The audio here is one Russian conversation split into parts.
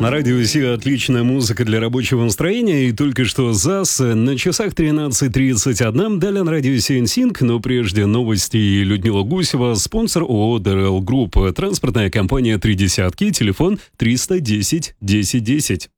На радио Си отличная музыка для рабочего настроения. И только что ЗАС на часах 13:31. Далее на радио Си NSYNC. Но прежде новости. Людмила Гусева, спонсор ООО ДРЛ Групп. Транспортная компания «Три десятки». Телефон 310 10 10.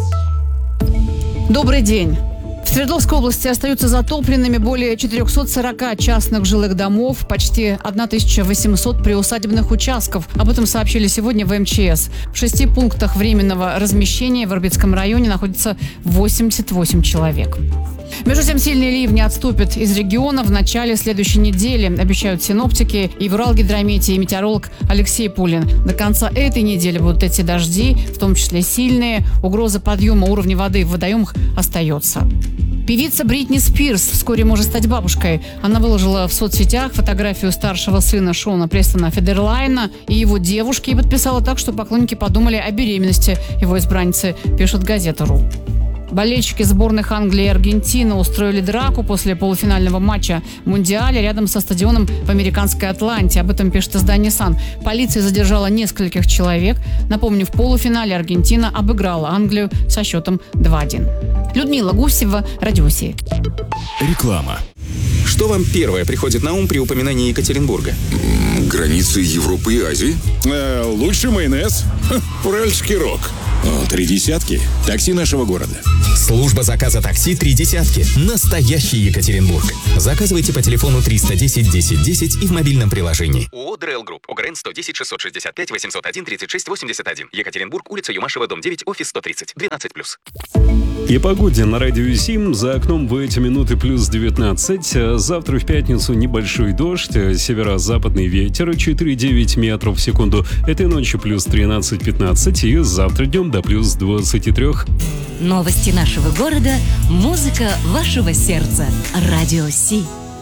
Добрый день. В Свердловской области остаются затопленными более 440 частных жилых домов, почти 1800 приусадебных участков. Об этом сообщили сегодня в МЧС. В 6 пунктах временного размещения в Ирбитском районе находится 88 человек. Между тем, сильные ливни отступят из региона в начале следующей недели, обещают синоптики и в Уралгидромете, и метеоролог Алексей Пулин. До конца этой недели будут идти дожди, в том числе сильные. Угроза подъема уровня воды в водоемах остается. Певица Бритни Спирс вскоре может стать бабушкой. Она выложила в соцсетях фотографию старшего сына Шона Престона Федерлайна и его девушки и подписала так, что поклонники подумали о беременности его избранницы, пишет газета.ру. Болельщики сборных Англии и Аргентины устроили драку после полуфинального матча в Мундиале рядом со стадионом в американской Атланте. Об этом пишет издание «Сан». Полиция задержала нескольких человек. Напомню, в полуфинале Аргентина обыграла Англию со счетом 2-1. Людмила Гусева, Радио Си. Реклама. Что вам первое приходит на ум при упоминании Екатеринбурга? Границы Европы и Азии. Лучший майонез. Уральский рок. Три десятки. Такси нашего города. Служба заказа такси «Три десятки». Настоящий Екатеринбург. Заказывайте по телефону 310 10 10 и в мобильном приложении. ООО ДРЛ Групп. ОГРН 110 665 801 36 81. Екатеринбург, улица Юмашева, дом 9, офис 130. 12+. И погоде на радио Сим. За окном в эти минуты плюс 19. Завтра в пятницу небольшой дождь. Северо-западный ветер 4,9 метров в секунду. Этой ночью плюс 13-15. И завтра днем до плюс 23. Новости нашего города, музыка вашего сердца. Радио Си.